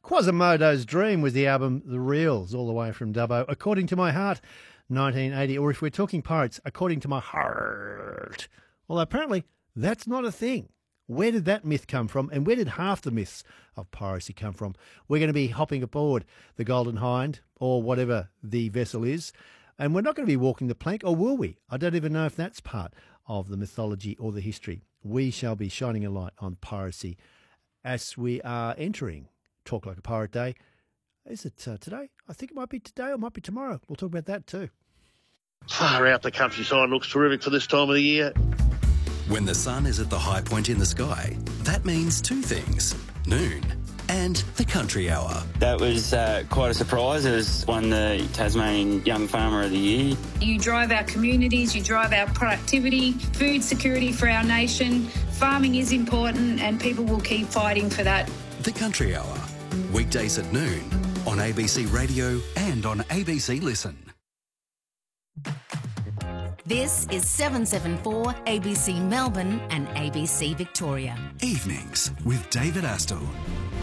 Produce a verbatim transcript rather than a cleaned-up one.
Quasimodo's Dream was the album The Reels, all the way from Dubbo. According to My Heart, nineteen eighty. Or if we're talking pirates, According to My Heart. Well, apparently that's not a thing. Where did that myth come from, and where did half the myths of piracy come from? We're going to be hopping aboard the Golden Hind, or whatever the vessel is, and we're not going to be walking the plank, or will we? I don't even know if that's part of the mythology or the history. We shall be shining a light on piracy as we are entering Talk Like a Pirate Day. Is it uh, today? I think it might be today or it might be tomorrow. We'll talk about that too. Far out, the countryside looks terrific for this time of the year. When the sun is at the high point in the sky, that means two things: noon and the country hour. That was uh, quite a surprise. It was won the Tasmanian Young Farmer of the Year. You drive our communities, you drive our productivity, food security for our nation. Farming is important and people will keep fighting for that. The country hour, weekdays at noon on A B C Radio and on A B C Listen. This is seven seventy-four A B C Melbourne and A B C Victoria. Evenings with David Astle.